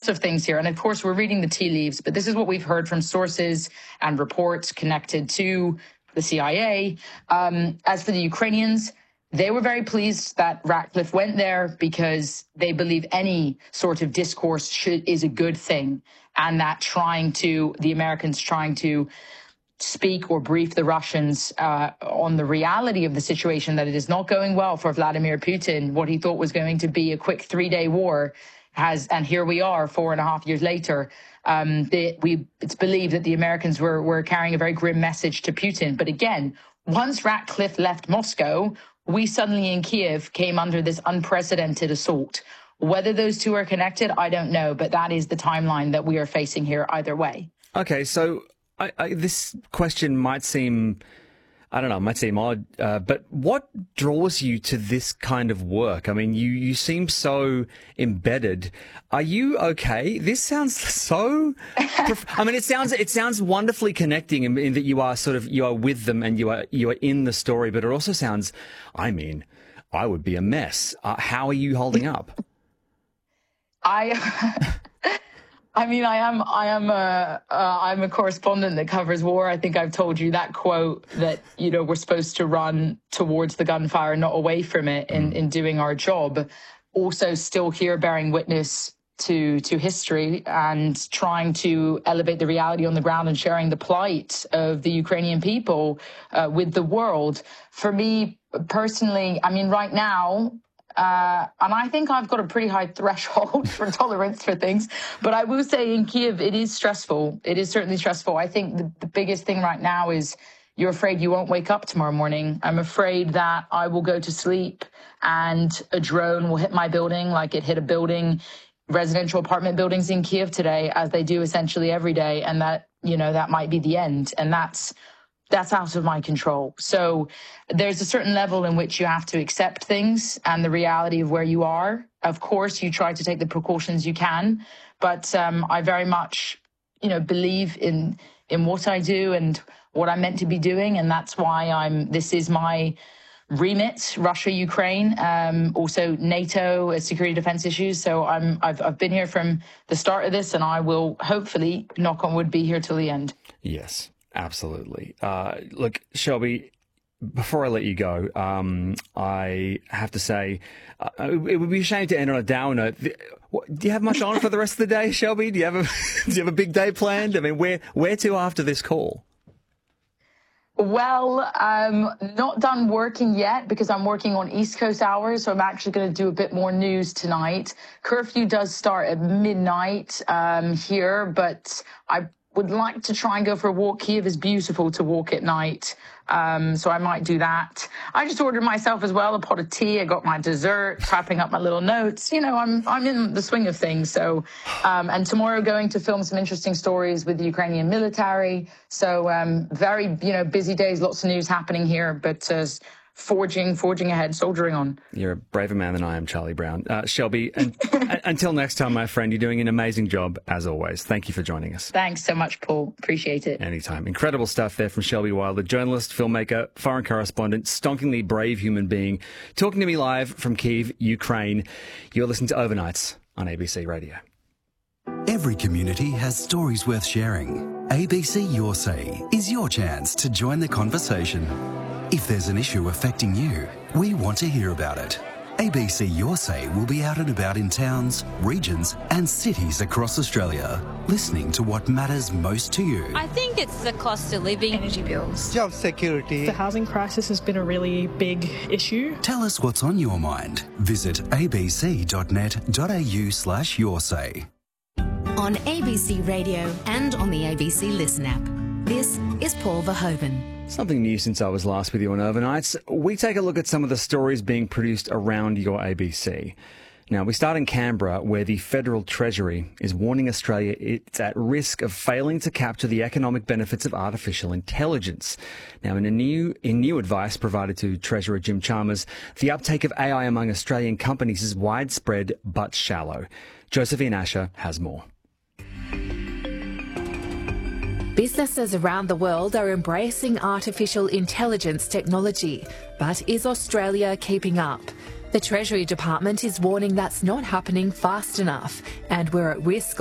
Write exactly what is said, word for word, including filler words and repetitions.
of things here. And of course, we're reading the tea leaves, but this is what we've heard from sources and reports connected to the C I A. Um, as for the Ukrainians, they were very pleased that Ratcliffe went there because they believe any sort of discourse should, is a good thing, and that trying to, the Americans trying to speak or brief the Russians uh, on the reality of the situation, that it is not going well for Vladimir Putin. What he thought was going to be a quick three-day war has, and here we are four and a half years later. Um, they, we, it's believed that the Americans were, were carrying a very grim message to Putin. But again, once Ratcliffe left Moscow, we suddenly in Kiev came under this unprecedented assault. Whether those two are connected, I don't know, but that is the timeline that we are facing here either way. Okay, so I, I, this question might seem, I don't know, might seem odd, uh, but what draws you to this kind of work? I mean, you, you seem so embedded. Are you okay? This sounds so, I mean, it sounds, it sounds wonderfully connecting in, in that you are sort of, you are with them and you are, you are in the story, but it also sounds, I mean, I would be a mess. Uh, how are you holding up? I... I mean, I am, I am a, uh, I'm a correspondent that covers war. I think I've told you that quote that, you know, we're supposed to run towards the gunfire, not away from it in, in doing our job. Also still here bearing witness to, to history and trying to elevate the reality on the ground and sharing the plight of the Ukrainian people uh, with the world. For me personally, I mean, right now, Uh, and I think I've got a pretty high threshold for tolerance for things. But I will say in Kiev, it is stressful. It is certainly stressful. I think the, the biggest thing right now is you're afraid you won't wake up tomorrow morning. I'm afraid that I will go to sleep and a drone will hit my building like it hit a building, residential apartment buildings in Kiev today, as they do essentially every day. And that, you know, that might be the end. And that's That's out of my control. So there's a certain level in which you have to accept things and the reality of where you are. Of course, you try to take the precautions you can, but um, I very much, you know, believe in in what I do and what I'm meant to be doing, and that's why I'm. This is my remit: Russia, Ukraine, um, also NATO, uh, security defense issues. So I'm. I've I've been here from the start of this, and I will hopefully, knock on wood, be here till the end. Yes. Absolutely. Uh, look, Shelby, before I let you go, um, I have to say, uh, it would be a shame to end on a down note. Do you have much on for the rest of the day, Shelby? Do you have a, do you have a big day planned? I mean, where, where to after this call? Well, I'm not done working yet because I'm working on East Coast hours, so I'm actually going to do a bit more news tonight. Curfew does start at midnight um, here, but I would like to try and go for a walk. Kiev is beautiful to walk at night, um, so I might do that. I just ordered myself as well a pot of tea. I got my dessert, typing up my little notes. You know, I'm I'm in the swing of things. So, um, and tomorrow going to film some interesting stories with the Ukrainian military. So, um, very you know busy days, lots of news happening here, but uh, forging, forging ahead, soldiering on. You're a braver man than I am, Charlie Brown. Uh, Shelby, and, until next time, my friend, you're doing an amazing job, as always. Thank you for joining us. Thanks so much, Paul. Appreciate it. Anytime. Incredible stuff there from Shelby Wilder, journalist, filmmaker, foreign correspondent, stonkingly brave human being, talking to me live from Kyiv, Ukraine. You're listening to Overnights on A B C Radio. Every community has stories worth sharing. A B C Your Say is your chance to join the conversation. If there's an issue affecting you, we want to hear about it. A B C Your Say will be out and about in towns, regions and cities across Australia, listening to what matters most to you. I think it's the cost of living, energy bills, job security. The housing crisis has been a really big issue. Tell us what's on your mind. Visit abc.net.au slash your say. On A B C Radio and on the A B C Listen app. This is Paul Verhoeven. Something new since I was last with you on Overnights. We take a look at some of the stories being produced around your A B C. Now, we start in Canberra, where the Federal Treasury is warning Australia it's at risk of failing to capture the economic benefits of artificial intelligence. Now, in a new in new advice provided to Treasurer Jim Chalmers, the uptake of A I among Australian companies is widespread but shallow. Josephine Asher has more. Businesses around the world are embracing artificial intelligence technology, but is Australia keeping up? The Treasury Department is warning that's not happening fast enough, and we're at risk